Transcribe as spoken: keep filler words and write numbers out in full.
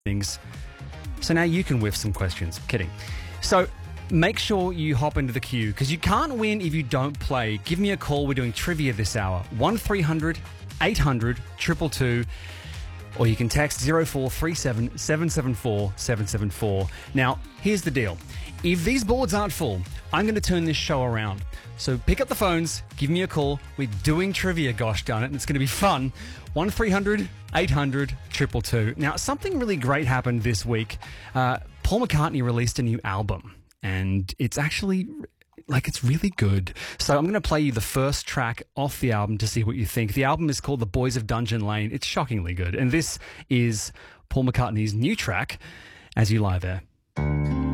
things. So now you can whiff some questions. Kidding. So make sure you hop into the queue because you can't win if you don't play. Give me a call. We're doing trivia this hour. one three hundred eight hundred two two two. Or you can text zero four three seven seven seven four seven seven four. Now, here's the deal. If these boards aren't full, I'm going to turn this show around. So pick up the phones, give me a call. We're doing trivia, gosh darn it, and it's going to be fun. one three hundred eight hundred two two two. Now, something really great happened this week. Uh, Paul McCartney released a new album, and it's actually... like, it's really good. So I'm going to play you the first track off the album to see what you think. The album is called The Boys of Dungeon Lane. It's shockingly good. And this is Paul McCartney's new track, As You Lie There.